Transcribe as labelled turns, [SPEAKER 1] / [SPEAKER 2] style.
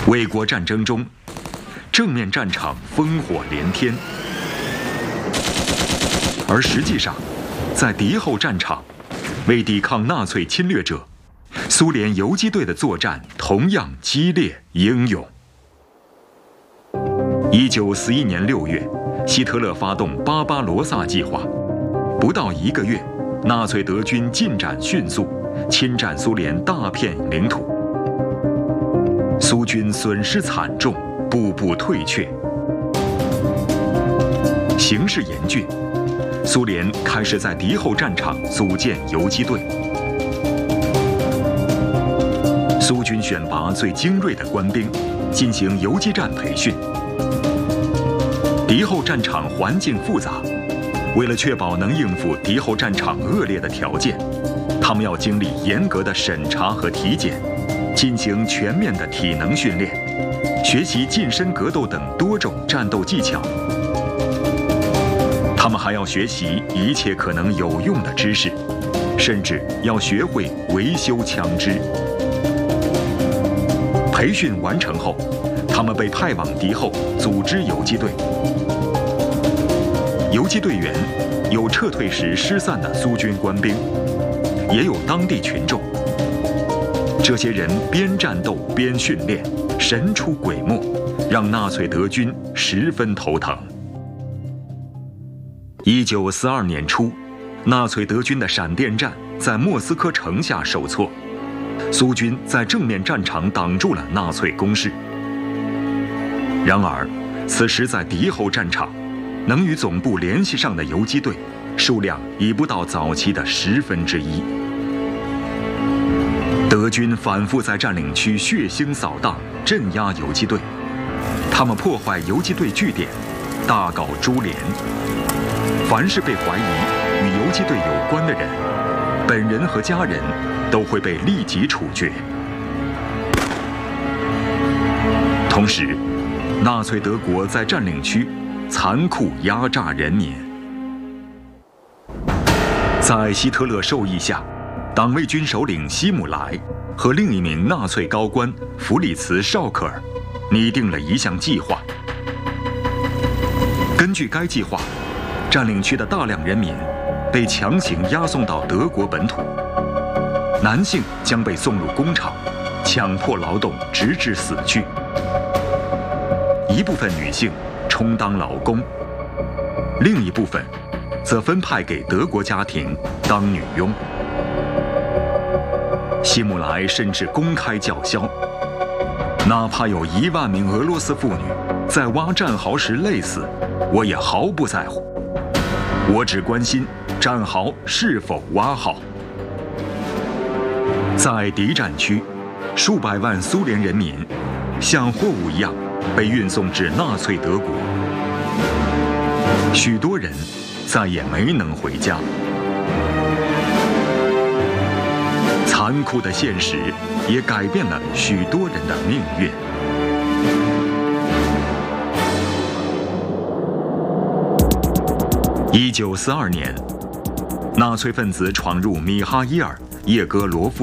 [SPEAKER 1] 卫国战争中，正面战场烽火连天，而实际上，在敌后战场，为抵抗纳粹侵略者，苏联游击队的作战同样激烈英勇。1941年6月，希特勒发动巴巴罗萨计划，不到1个月，纳粹德军进展迅速，侵占苏联大片领土。苏军损失惨重，步步退却。形势严峻，苏联开始在敌后战场组建游击队。苏军选拔最精锐的官兵，进行游击战培训。敌后战场环境复杂，为了确保能应付敌后战场恶劣的条件，他们要经历严格的审查和体检，进行全面的体能训练，学习近身格斗等多种战斗技巧。他们还要学习一切可能有用的知识，甚至要学会维修枪支。培训完成后，他们被派往敌后组织游击队。游击队员有撤退时失散的苏军官兵，也有当地群众。这些人边战斗边训练，神出鬼没，让纳粹德军十分头疼。1942年初，纳粹德军的闪电战在莫斯科城下受挫，苏军在正面战场挡住了纳粹攻势。然而，此时在敌后战场，能与总部联系上的游击队数量已不到早期的1/10。德军反复在占领区血腥扫荡，镇压游击队。他们破坏游击队据点，大搞株连。凡是被怀疑与游击队有关的人，本人和家人都会被立即处决。同时，纳粹德国在占领区残酷压榨人民。在希特勒授意下，党卫军首领希姆莱和另一名纳粹高官弗里茨·绍克尔拟定了一项计划。根据该计划，占领区的大量人民被强行押送到德国本土，男性将被送入工厂，强迫劳动直至死去。一部分女性充当劳工，另一部分则分派给德国家庭当女佣。希姆莱甚至公开叫嚣，哪怕有1万名俄罗斯妇女在挖战壕时累死，我也毫不在乎。我只关心战壕是否挖好。在敌占区，数百万苏联人民像货物一样被运送至纳粹德国，许多人再也没能回家。残酷的现实也改变了许多人的命运。1942年，纳粹分子闯入米哈伊尔·叶戈罗夫